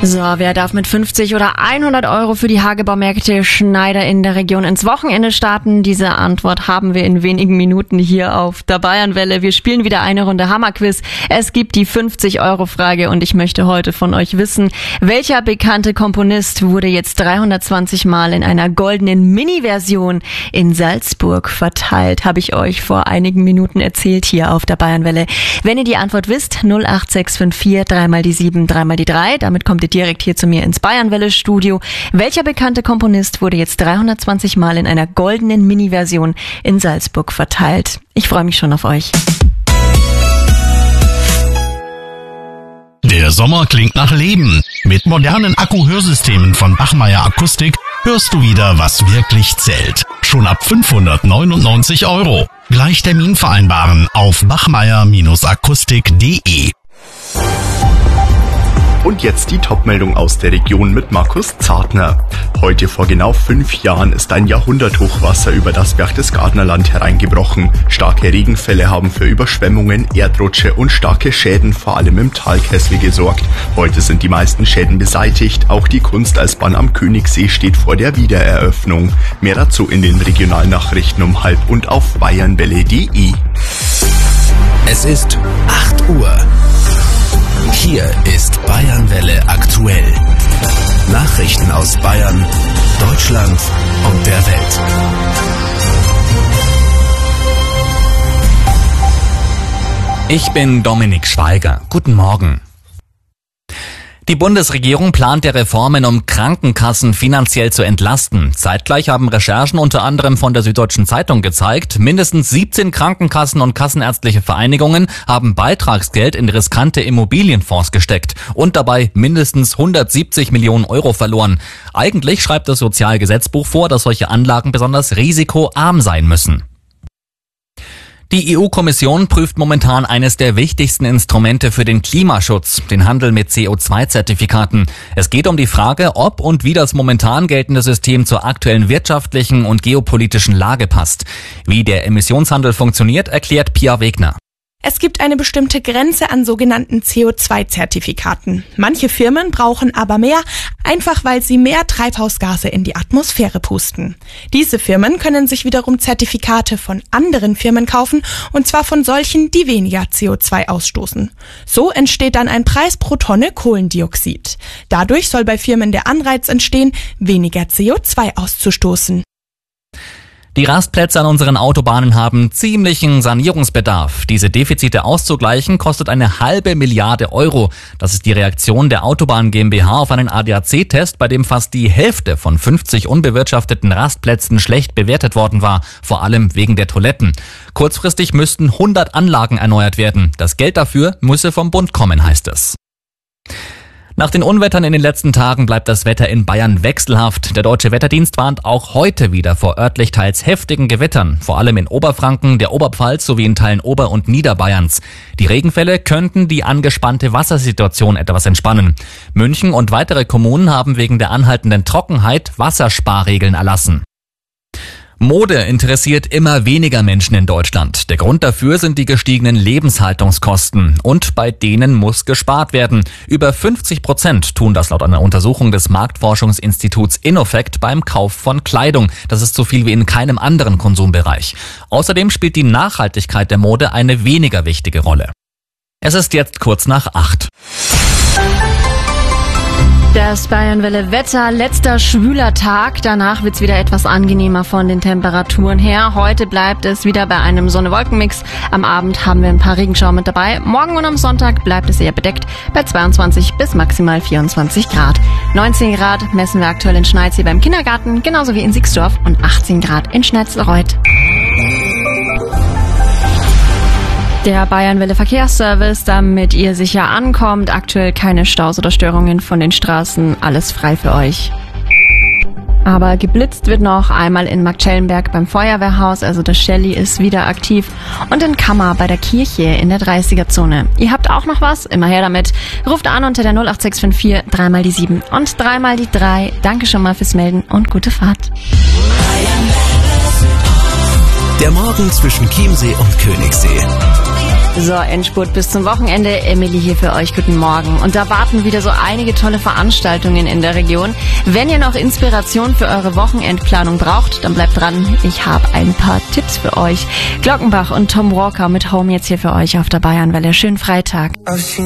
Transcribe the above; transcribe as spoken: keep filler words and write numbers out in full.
So, wer darf mit fünfzig oder hundert Euro für die Hagebaumärkte Schneider in der Region ins Wochenende starten? Diese Antwort haben wir in wenigen Minuten hier auf der Bayernwelle. Wir spielen wieder eine Runde Hammerquiz. Es gibt die fünfzig Euro Frage und ich möchte heute von euch wissen, welcher bekannte Komponist wurde jetzt dreihundertzwanzig Mal in einer goldenen Mini-Version in Salzburg verteilt? Habe ich euch vor einigen Minuten erzählt hier auf der Bayernwelle. Wenn ihr die Antwort wisst, null acht sechs fünf vier, dreimal die sieben, dreimal die drei. Damit kommt ihr direkt hier zu mir ins Bayernwelle-Studio. Welcher bekannte Komponist wurde jetzt dreihundertzwanzig Mal in einer goldenen Mini-Version in Salzburg verteilt? Ich freue mich schon auf euch. Der Sommer klingt nach Leben. Mit modernen Akku-Hörsystemen von Bachmeier Akustik hörst du wieder, was wirklich zählt. Schon ab fünfhundertneunundneunzig Euro. Gleich Termin vereinbaren auf bachmeier Akustik punkt de. Und jetzt die Topmeldung aus der Region mit Markus Zartner. Heute vor genau fünf Jahren ist ein Jahrhunderthochwasser über das Berchtesgadener Land hereingebrochen. Starke Regenfälle haben für Überschwemmungen, Erdrutsche und starke Schäden vor allem im Talkessel gesorgt. Heute sind die meisten Schäden beseitigt. Auch die Kunsteisbahn am Königssee steht vor der Wiedereröffnung. Mehr dazu in den Regionalnachrichten um halb und auf bayernwelle punkt de. Es ist acht Uhr. Hier ist Bayernwelle aktuell. Nachrichten aus Bayern, Deutschland und der Welt. Ich bin Dominik Schweiger. Guten Morgen. Die Bundesregierung plant der Reformen, um Krankenkassen finanziell zu entlasten. Zeitgleich haben Recherchen unter anderem von der Süddeutschen Zeitung gezeigt, mindestens siebzehn Krankenkassen und kassenärztliche Vereinigungen haben Beitragsgeld in riskante Immobilienfonds gesteckt und dabei mindestens hundertsiebzig Millionen Euro verloren. Eigentlich schreibt das Sozialgesetzbuch vor, dass solche Anlagen besonders risikoarm sein müssen. Die E U-Kommission prüft momentan eines der wichtigsten Instrumente für den Klimaschutz, den Handel mit C O zwei Zertifikaten. Es geht um die Frage, ob und wie das momentan geltende System zur aktuellen wirtschaftlichen und geopolitischen Lage passt. Wie der Emissionshandel funktioniert, erklärt Pia Wegner. Es gibt eine bestimmte Grenze an sogenannten C O zwei Zertifikaten. Manche Firmen brauchen aber mehr, einfach weil sie mehr Treibhausgase in die Atmosphäre pusten. Diese Firmen können sich wiederum Zertifikate von anderen Firmen kaufen, und zwar von solchen, die weniger C O zwei ausstoßen. So entsteht dann ein Preis pro Tonne Kohlendioxid. Dadurch soll bei Firmen der Anreiz entstehen, weniger C O zwei auszustoßen. Die Rastplätze an unseren Autobahnen haben ziemlichen Sanierungsbedarf. Diese Defizite auszugleichen kostet eine halbe Milliarde Euro. Das ist die Reaktion der Autobahn GmbH auf einen A D A C-Test, bei dem fast die Hälfte von fünfzig unbewirtschafteten Rastplätzen schlecht bewertet worden war, vor allem wegen der Toiletten. Kurzfristig müssten hundert Anlagen erneuert werden. Das Geld dafür müsse vom Bund kommen, heißt es. Nach den Unwettern in den letzten Tagen bleibt das Wetter in Bayern wechselhaft. Der Deutsche Wetterdienst warnt auch heute wieder vor örtlich teils heftigen Gewittern, vor allem in Oberfranken, der Oberpfalz sowie in Teilen Ober- und Niederbayerns. Die Regenfälle könnten die angespannte Wassersituation etwas entspannen. München und weitere Kommunen haben wegen der anhaltenden Trockenheit Wassersparregeln erlassen. Mode interessiert immer weniger Menschen in Deutschland. Der Grund dafür sind die gestiegenen Lebenshaltungskosten. Und bei denen muss gespart werden. Über fünfzig Prozent tun das laut einer Untersuchung des Marktforschungsinstituts Innofect beim Kauf von Kleidung. Das ist so viel wie in keinem anderen Konsumbereich. Außerdem spielt die Nachhaltigkeit der Mode eine weniger wichtige Rolle. Es ist jetzt kurz nach acht. Das Bayernwelle Wetter, letzter schwüler Tag. Danach wird's wieder etwas angenehmer von den Temperaturen her. Heute bleibt es wieder bei einem Sonne-Wolken-Mix. Am Abend haben wir ein paar Regenschauer mit dabei. Morgen und am Sonntag bleibt es eher bedeckt bei zweiundzwanzig bis maximal vierundzwanzig Grad. neunzehn Grad messen wir aktuell in Schneidsee beim Kindergarten, genauso wie in Sixdorf, und achtzehn Grad in Schnetzelreuth. Der Bayernwelle Verkehrsservice, damit ihr sicher ankommt. Aktuell keine Staus oder Störungen von den Straßen. Alles frei für euch. Aber geblitzt wird noch einmal in Marktschellenberg beim Feuerwehrhaus, also das Shelly ist wieder aktiv, und in Kammer bei der Kirche in der dreißiger-Zone. Ihr habt auch noch was? Immer her damit. Ruft an unter der null acht sechs fünf vier, dreimal die sieben und dreimal die drei. Danke schon mal fürs Melden und gute Fahrt. Der Morgen zwischen Chiemsee und Königssee. So, Endspurt bis zum Wochenende. Emily hier für euch. Guten Morgen. Und da warten wieder so einige tolle Veranstaltungen in der Region. Wenn ihr noch Inspiration für eure Wochenendplanung braucht, dann bleibt dran. Ich habe ein paar Tipps für euch. Glockenbach und Tom Walker mit Home jetzt hier für euch auf der Bayernwelle. Schönen Freitag.